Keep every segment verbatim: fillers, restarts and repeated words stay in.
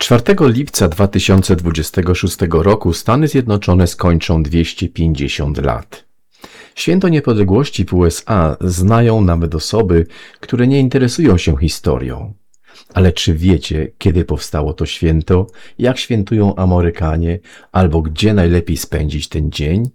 czwartego lipca dwa tysiące dwudziestego szóstego roku Stany Zjednoczone skończą dwieście pięćdziesiąt lat. Święto Niepodległości w U S A znają nawet osoby, które nie interesują się historią. Ale czy wiecie, kiedy powstało to święto, jak świętują Amerykanie, albo gdzie najlepiej spędzić ten dzień?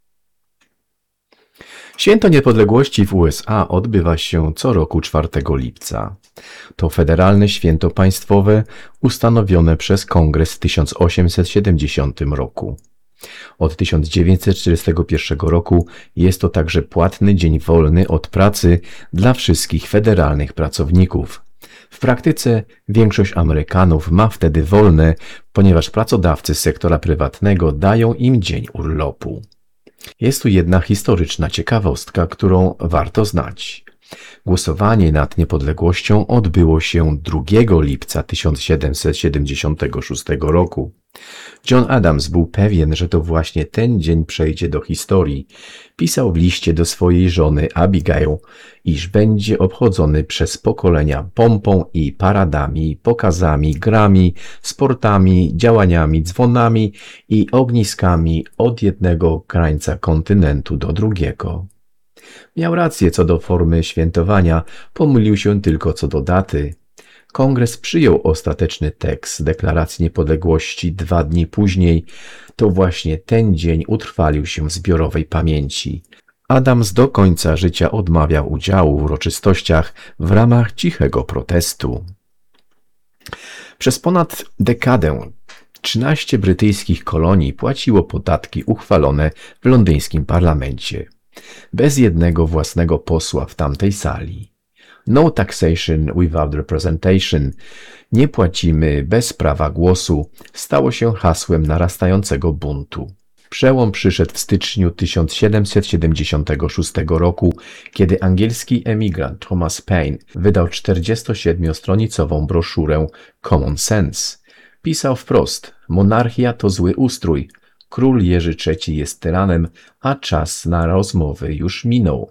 Święto Niepodległości w U S A odbywa się co roku czwartego lipca. To federalne święto państwowe ustanowione przez Kongres w tysiąc osiemset siedemdziesiątym roku. Od tysiąc dziewięćset czterdziestego pierwszego roku jest to także płatny dzień wolny od pracy dla wszystkich federalnych pracowników. W praktyce większość Amerykanów ma wtedy wolne, ponieważ pracodawcy z sektora prywatnego dają im dzień urlopu. Jest tu jedna historyczna ciekawostka, którą warto znać. Głosowanie nad niepodległością odbyło się drugiego lipca tysiąc siedemset siedemdziesiątego szóstego roku. John Adams był pewien, że to właśnie ten dzień przejdzie do historii. Pisał w liście do swojej żony Abigail, iż będzie obchodzony przez pokolenia pompą i paradami, pokazami, grami, sportami, działaniami, dzwonami i ogniskami od jednego krańca kontynentu do drugiego. Miał rację co do formy świętowania, pomylił się tylko co do daty. Kongres przyjął ostateczny tekst Deklaracji Niepodległości dwa dni później. To właśnie ten dzień utrwalił się w zbiorowej pamięci. Adams do końca życia odmawiał udziału w uroczystościach w ramach cichego protestu. Przez ponad dekadę trzynaście brytyjskich kolonii płaciło podatki uchwalone w londyńskim parlamencie. Bez jednego własnego posła w tamtej sali. No taxation without representation. Nie płacimy bez prawa głosu stało się hasłem narastającego buntu. Przełom przyszedł w styczniu tysiąc siedemset siedemdziesiątego szóstego roku, kiedy angielski emigrant Thomas Paine wydał czterdziestosiedmiostronicową broszurę Common Sense. Pisał wprost: monarchia to zły ustrój. Król Jerzy trzeci jest tyranem, a czas na rozmowy już minął.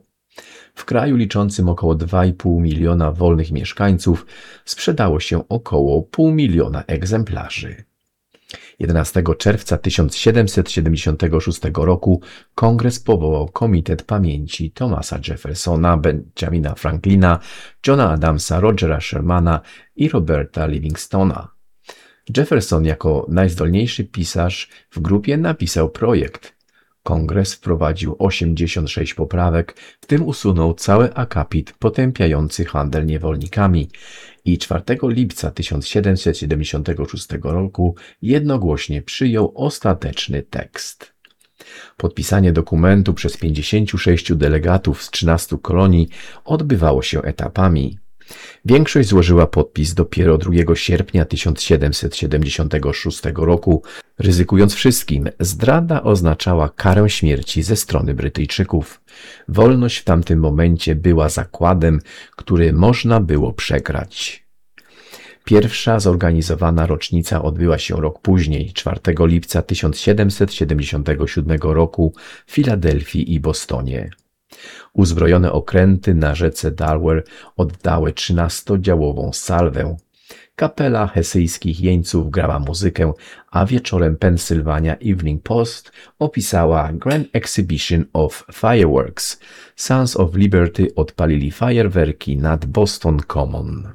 W kraju liczącym około dwa i pół miliona wolnych mieszkańców sprzedało się około pół miliona egzemplarzy. jedenastego czerwca tysiąc siedemset siedemdziesiątego szóstego roku Kongres powołał Komitet Pamięci Thomasa Jeffersona, Benjamina Franklina, Johna Adamsa, Rogera Shermana i Roberta Livingstona. Jefferson jako najzdolniejszy pisarz w grupie napisał projekt. Kongres wprowadził osiemdziesiąt sześć poprawek, w tym usunął cały akapit potępiający handel niewolnikami i czwartego lipca tysiąc siedemset siedemdziesiątego szóstego roku jednogłośnie przyjął ostateczny tekst. Podpisanie dokumentu przez pięćdziesięciu sześciu delegatów z trzynastu kolonii odbywało się etapami. Większość złożyła podpis dopiero drugiego sierpnia tysiąc siedemset siedemdziesiątego szóstego roku, ryzykując wszystkim. Zdrada oznaczała karę śmierci ze strony Brytyjczyków. Wolność w tamtym momencie była zakładem, który można było przegrać. Pierwsza zorganizowana rocznica odbyła się rok później, czwartego lipca tysiąc siedemset siedemdziesiątego siódmego roku w Filadelfii i Bostonie. Uzbrojone okręty na rzece Delaware oddały trzynastodziałową salwę. Kapela hesyjskich jeńców grała muzykę, a wieczorem Pennsylvania Evening Post opisała Grand Exhibition of Fireworks. Sons of Liberty odpalili fajerwerki nad Boston Common.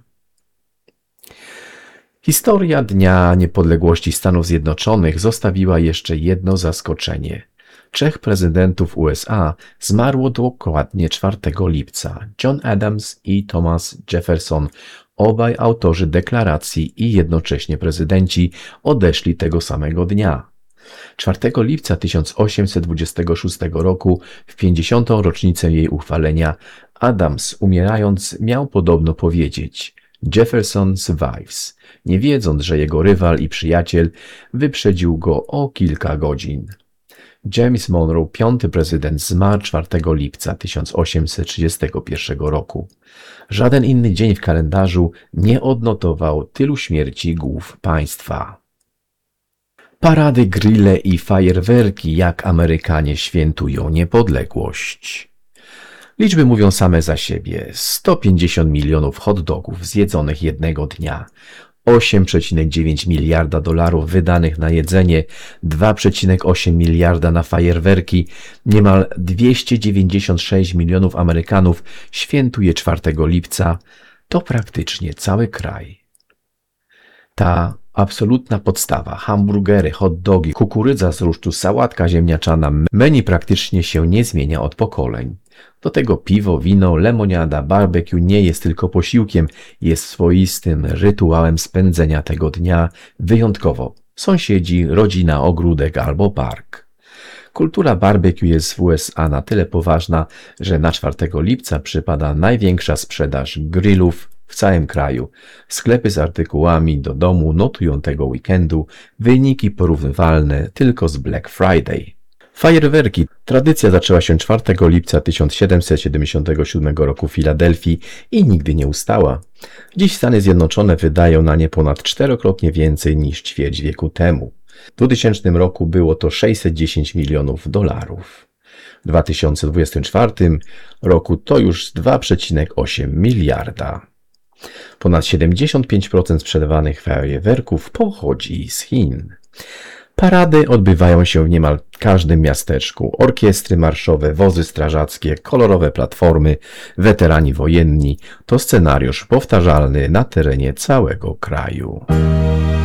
Historia Dnia Niepodległości Stanów Zjednoczonych zostawiła jeszcze jedno zaskoczenie. Trzech prezydentów U S A zmarło dokładnie czwartego lipca. John Adams i Thomas Jefferson, obaj autorzy deklaracji i jednocześnie prezydenci, odeszli tego samego dnia. czwartego lipca tysiąc osiemset dwudziestego szóstego roku, w pięćdziesiątą rocznicę jej uchwalenia, Adams, umierając, miał podobno powiedzieć: Jefferson survives, nie wiedząc, że jego rywal i przyjaciel wyprzedził go o kilka godzin. James Monroe, piąty prezydent, zmarł czwartego lipca tysiąc osiemset trzydziestego pierwszego roku. Żaden inny dzień w kalendarzu nie odnotował tylu śmierci głów państwa. Parady, grille i fajerwerki, jak Amerykanie świętują niepodległość. Liczby mówią same za siebie. sto pięćdziesiąt milionów hot dogów zjedzonych jednego dnia. osiem przecinek dziewięć miliarda dolarów wydanych na jedzenie, dwa przecinek osiem miliarda na fajerwerki, niemal dwieście dziewięćdziesiąt sześć milionów Amerykanów świętuje czwartego lipca, to praktycznie cały kraj. Ta absolutna podstawa, hamburgery, hot dogi, kukurydza z rusztu, sałatka ziemniaczana, menu praktycznie się nie zmienia od pokoleń. Do tego piwo, wino, lemoniada, barbecue nie jest tylko posiłkiem, jest swoistym rytuałem spędzenia tego dnia wyjątkowo. Sąsiedzi, rodzina, ogródek albo park. Kultura barbecue jest w U S A na tyle poważna, że na czwartego lipca przypada największa sprzedaż grillów w całym kraju. Sklepy z artykułami do domu notują tego weekendu wyniki porównywalne tylko z Black Friday. Fajerwerki. Tradycja zaczęła się czwartego lipca tysiąc siedemset siedemdziesiątego siódmego roku w Filadelfii i nigdy nie ustała. Dziś Stany Zjednoczone wydają na nie ponad czterokrotnie więcej niż ćwierć wieku temu. W dwutysięcznym roku było to sześćset dziesięć milionów dolarów. W dwa tysiące dwudziestym czwartym roku to już dwa przecinek osiem miliarda. Ponad siedemdziesiąt pięć procent sprzedawanych fajerwerków pochodzi z Chin. Parady odbywają się w niemal każdym miasteczku. Orkiestry marszowe, wozy strażackie, kolorowe platformy, weterani wojenni to scenariusz powtarzalny na terenie całego kraju.